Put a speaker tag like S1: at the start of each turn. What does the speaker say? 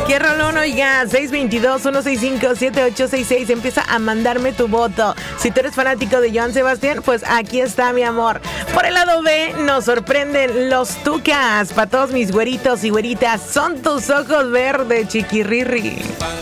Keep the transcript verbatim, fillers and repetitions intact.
S1: Qué rolón, oiga, seis dos dos, uno seis cinco, siete ocho seis seis. Empieza a mandarme tu voto. Si tú eres fanático de Joan Sebastián, pues aquí está, mi amor. Por el lado B, nos sorprenden los Tucas. Para todos mis güeritos y güeritas, son tus ojos verdes, chiquirrirri.